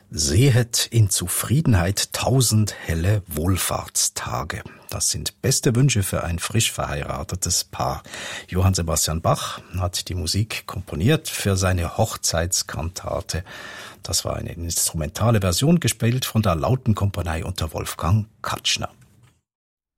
Sehet in Zufriedenheit 1000 helle Wohlfahrtstage. Das sind beste Wünsche für ein frisch verheiratetes Paar. Johann Sebastian Bach hat die Musik komponiert für seine Hochzeitskantate. Das war eine instrumentale Version, gespielt von der Lautenkompanie unter Wolfgang Katschner.